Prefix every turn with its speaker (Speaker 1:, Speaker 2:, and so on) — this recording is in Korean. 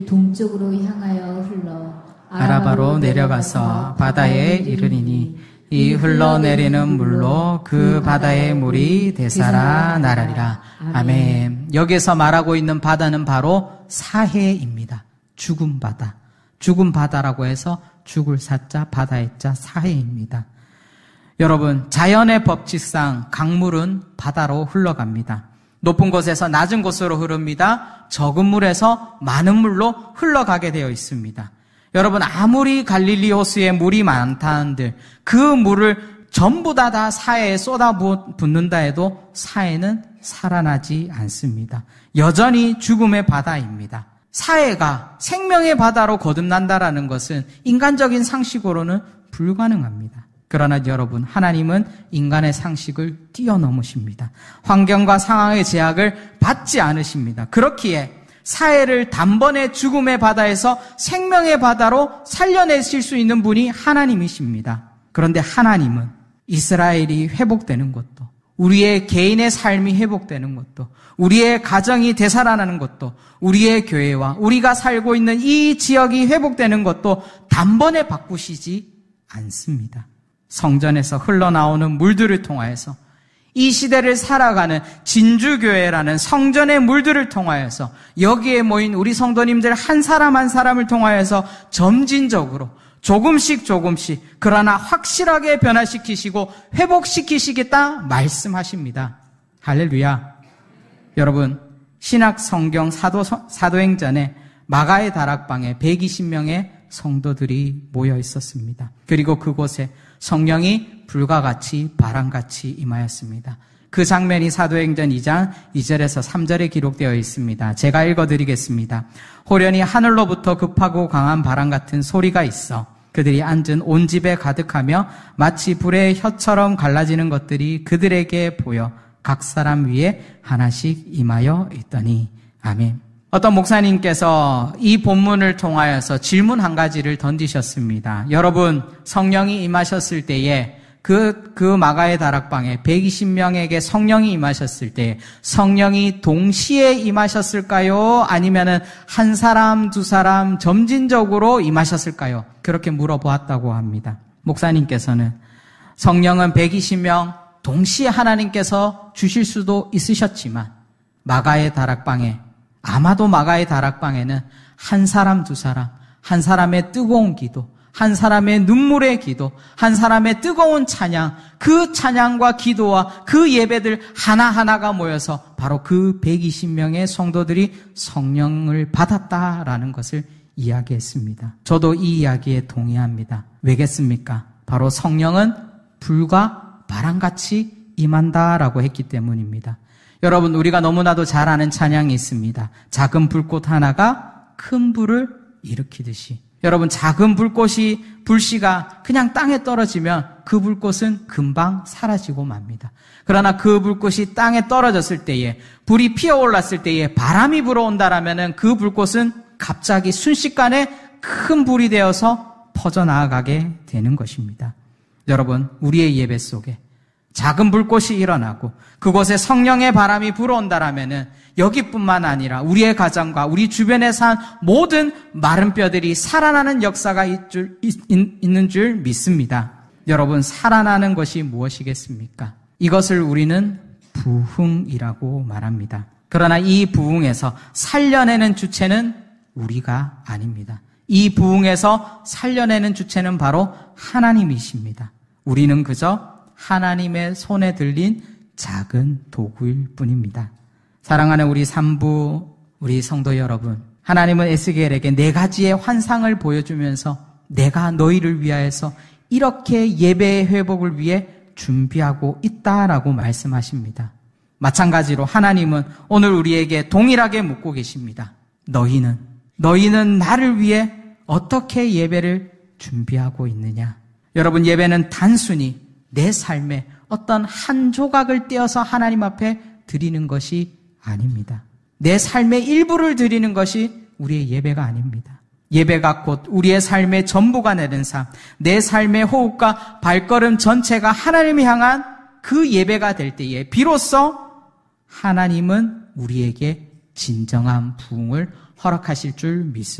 Speaker 1: 동쪽으로 향하여 흘러
Speaker 2: 아라바로 내려가서 바다에 이르리니 이 흘러내리는 물로 그 바다의 물이 되살아 나라리라. 아멘. 여기서 말하고 있는 바다는 바로 사해입니다. 죽은 바다. 죽은 바다라고 해서 죽을 사자, 바다의 자, 사해입니다. 여러분, 자연의 법칙상 강물은 바다로 흘러갑니다. 높은 곳에서 낮은 곳으로 흐릅니다. 적은 물에서 많은 물로 흘러가게 되어 있습니다. 여러분, 아무리 갈릴리 호수에 물이 많다는들 그 물을 전부 다 사해에 쏟아붓는다 해도 사해는 살아나지 않습니다. 여전히 죽음의 바다입니다. 사해가 생명의 바다로 거듭난다라는 것은 인간적인 상식으로는 불가능합니다. 그러나 여러분, 하나님은 인간의 상식을 뛰어넘으십니다. 환경과 상황의 제약을 받지 않으십니다. 그렇기에 사해를 단번에 죽음의 바다에서 생명의 바다로 살려내실 수 있는 분이 하나님이십니다. 그런데 하나님은 이스라엘이 회복되는 것도, 우리의 개인의 삶이 회복되는 것도, 우리의 가정이 되살아나는 것도, 우리의 교회와 우리가 살고 있는 이 지역이 회복되는 것도 단번에 바꾸시지 않습니다. 성전에서 흘러나오는 물들을 통하여서 이 시대를 살아가는 진주교회라는 성전의 물들을 통하여서 여기에 모인 우리 성도님들 한 사람 한 사람을 통하여서 점진적으로 조금씩 그러나 확실하게 변화시키시고 회복시키시겠다 말씀하십니다. 할렐루야. 여러분, 신약 성경 사도행전에 마가의 다락방에 120명의 성도들이 모여 있었습니다. 그리고 그곳에 성령이 불과 같이 바람같이 임하였습니다. 그 장면이 사도행전 2장 2절에서 3절에 기록되어 있습니다. 제가 읽어드리겠습니다. 호련히 하늘로부터 급하고 강한 바람 같은 소리가 있어 그들이 앉은 온 집에 가득하며 마치 불의 혀처럼 갈라지는 것들이 그들에게 보여 각 사람 위에 하나씩 임하여 있더니. 아멘. 어떤 목사님께서 이 본문을 통하여서 질문 한 가지를 던지셨습니다. 여러분, 성령이 임하셨을 때에 그 마가의 다락방에 120명에게 성령이 임하셨을 때 성령이 동시에 임하셨을까요? 아니면은 한 사람, 두 사람 점진적으로 임하셨을까요? 그렇게 물어보았다고 합니다. 목사님께서는 성령은 120명 동시에 하나님께서 주실 수도 있으셨지만 마가의 다락방에, 아마도 마가의 다락방에는 한 사람, 두 사람, 한 사람의 뜨거운 기도, 한 사람의 눈물의 기도, 한 사람의 뜨거운 찬양, 그 찬양과 기도와 그 예배들 하나하나가 모여서 바로 그 120명의 성도들이 성령을 받았다라는 것을 이야기했습니다. 저도 이 이야기에 동의합니다. 왜겠습니까? 바로 성령은 불과 바람같이 임한다라고 했기 때문입니다. 여러분, 우리가 너무나도 잘 아는 찬양이 있습니다. 작은 불꽃 하나가 큰 불을 일으키듯이. 여러분, 작은 불씨가 그냥 땅에 떨어지면 그 불꽃은 금방 사라지고 맙니다. 그러나 그 불꽃이 땅에 떨어졌을 때에, 불이 피어올랐을 때에 바람이 불어온다라면은 그 불꽃은 갑자기 순식간에 큰 불이 되어서 퍼져나가게 되는 것입니다. 여러분, 우리의 예배 속에 작은 불꽃이 일어나고 그곳에 성령의 바람이 불어온다라면은 여기뿐만 아니라 우리의 가정과 우리 주변에 산 모든 마른 뼈들이 살아나는 역사가 있는 줄 믿습니다. 여러분, 살아나는 것이 무엇이겠습니까? 이것을 우리는 부흥이라고 말합니다. 그러나 이 부흥에서 살려내는 주체는 우리가 아닙니다. 이 부흥에서 살려내는 주체는 바로 하나님이십니다. 우리는 그저 하나님의 손에 들린 작은 도구일 뿐입니다. 사랑하는 우리 산부, 우리 성도 여러분, 하나님은 에스겔에게 4가지의 환상을 보여주면서 내가 너희를 위하여서 이렇게 예배의 회복을 위해 준비하고 있다라고 말씀하십니다. 마찬가지로 하나님은 오늘 우리에게 동일하게 묻고 계십니다. 너희는 나를 위해 어떻게 예배를 준비하고 있느냐? 여러분, 예배는 단순히 내 삶에 어떤 한 조각을 떼어서 하나님 앞에 드리는 것이 아닙니다. 내 삶의 일부를 드리는 것이 우리의 예배가 아닙니다. 예배가 곧 우리의 삶의 전부가 되는 삶, 내 삶의 호흡과 발걸음 전체가 하나님을 향한 그 예배가 될 때에 비로소 하나님은 우리에게 진정한 부흥을 허락하실 줄 믿습니다.